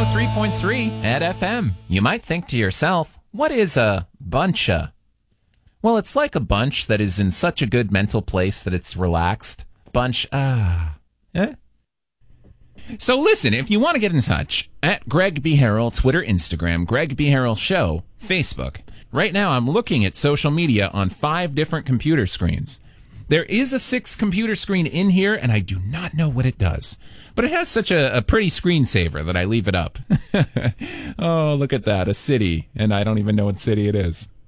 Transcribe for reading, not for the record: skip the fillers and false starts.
103.3 at FM. You might think to yourself, what is a buncha? Well, it's like a bunch that is in such a good mental place that it's relaxed. Bunch, Eh? So listen, if you want to get in touch, at Greg B. Harrell, Twitter, Instagram, Greg B. Harrell Show, Facebook. Right now, I'm looking at social media on 5 different computer screens. There is a 6th computer screen in here, and I do not know what it does. But it has such a pretty screensaver that I leave it up. Oh, look at that, a city, and I don't even know what city it is.